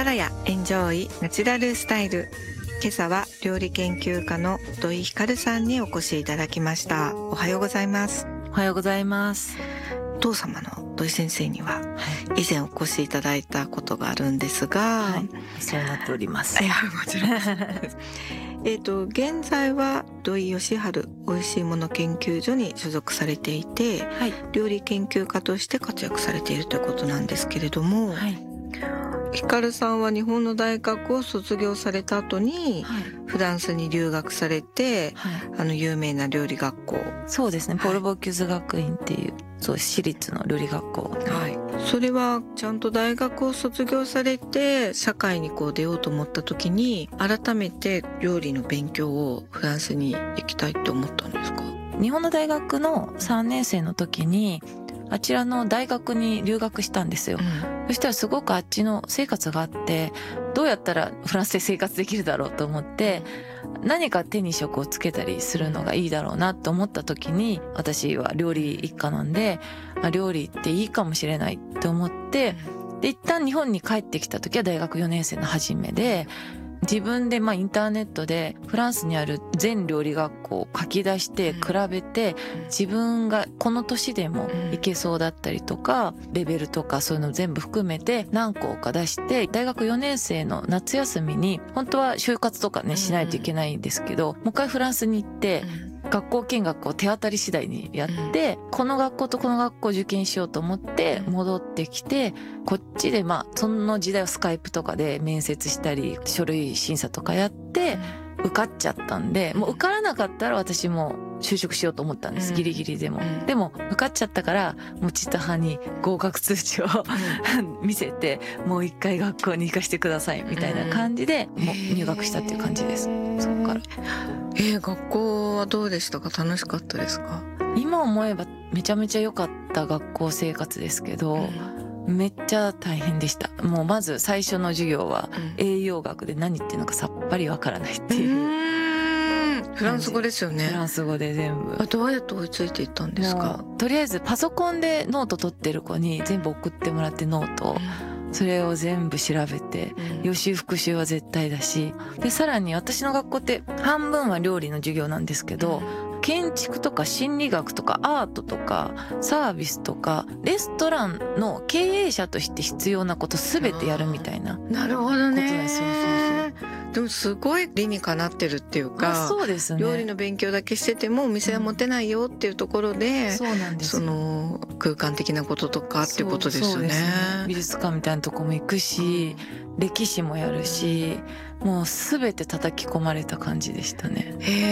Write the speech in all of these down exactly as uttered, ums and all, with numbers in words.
ラヤエンジョイナチュラルスタイル。今朝は料理研究家の土井ひかるさんにお越しいただきました。おはようございます。 おはようございます。 お父様の土井先生には以前お越しいただいたことがあるんですが、 はい、そうなっております。 いやもちろんえっと現在は土井善晴おいしいもの研究所に所属されていて、はい、料理研究家として活躍されているということなんですけれども、はい、ひかるさんは日本の大学を卒業された後に、はい、フランスに留学されて、はい、あの有名な料理学校、 そうですね、はい、ポルボキューズ学院っていうそう私立の料理学校、 はい、それはちゃんと大学を卒業されて社会にこう出ようと思った時に改めて料理の勉強をフランスに行きたいって思ったんですか？ 日本の大学のさんねん生の時にあちらの大学に留学したんですよ、うん、そしたらすごくあっちの生活があってどうやったらフランスで生活できるだろうと思って何か手に職をつけたりするのがいいだろうなと思った時に私は料理一家なんで料理っていいかもしれないって思ってで一旦日本に帰ってきた時は大学よねん生の初めで自分でまあインターネットでフランスにある全料理学校を書き出して比べて自分がこの年でもいけそうだったりとかレベルとかそういうの全部含めて何校か出して大学よねん生の夏休みに本当は就活とかねしないといけないんですけどもう一回フランスに行って学校見学を手当たり次第にやってこの学校とこの学校を受験しようと思って戻ってきてこっちでまあその時代はスカイプとかで面接したり書類審査とかやって受かっちゃったんでもう受からなかったら私も就職しようと思ったんですギリギリでもでも受かっちゃったからもうちったはに合格通知を見せてもう一回学校に行かせてくださいみたいな感じでもう入学したっていう感じですそこからえー、学校はどうでしたか？楽しかったですか？ 今思えばめちゃめちゃ良かった学校生活ですけど、うん、めっちゃ大変でした。もうまず最初の授業は栄養学で何言ってるのかさっぱりわからないっていう、 うーんフランス語ですよね。 フランス語で全部。 あどうやって追いついていったんですか？ とりあえずパソコンでノート取ってる子に全部送ってもらってノートを、うん、それを全部調べて、うん、予習復習は絶対だしでさらに私の学校って半分は料理の授業なんですけど、うん、建築とか心理学とかアートとかサービスとかレストランの経営者として必要なこと全てやるみたいなことです。 なるほどね。 そうそうそうでもすごい理にかなってるっていうか、 そうですね、 料理の勉強だけしててもお店は持てないよっていうところで、うん、そうなんです。その空間的なこととかっていうことですよね。そうですね。 美術館みたいなとこも行くし、うん、歴史もやるしもう全て叩き込まれた感じでしたね。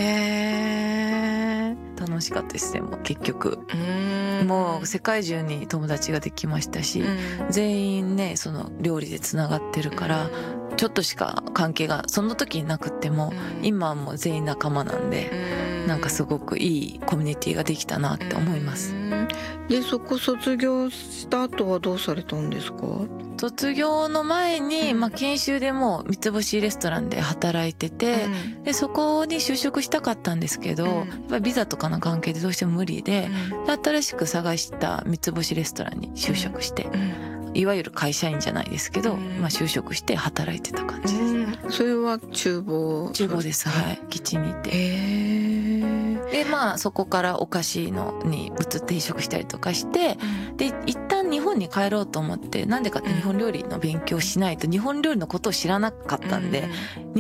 へー楽しかったですね。もう結局うんもう世界中に友達ができましたし、うん、全員ねその料理でつながってるから、うん、ちょっとしか関係がその時になくっても、うん、今はもう全員仲間なんで、うん、なんかすごくいいコミュニティができたなって思います。うん、 でそこ卒業した後はどうされたんですか？ 卒業の前に、まあ、研修でも三つ星レストランで働いてて、うん、でそこに就職したかったんですけど、うん、やっぱりビザとかの関係でどうしても無理で、うん、で新しく探した三つ星レストランに就職して、うん、いわゆる会社員じゃないですけど、うん、まあ、就職して働いてた感じです、うん、 それは厨房？ 厨房です、はい、キッチンにいて。 へー。 でまあそこからお菓子のに移って転職したりとかして、うん、で一旦日本に帰ろうと思ってなんでかって日本料理の勉強しないと日本料理のことを知らなかったんで、うん